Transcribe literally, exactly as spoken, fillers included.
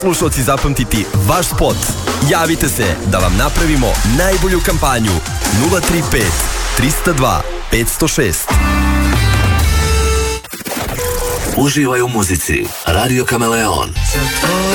slušalci zapamtiti vaš spot. Javite se da vam napravimo najbolju kampanju. Nula tri pet tri zero dva pet zero šest. Uživaj u muzici. Radio Kameleon.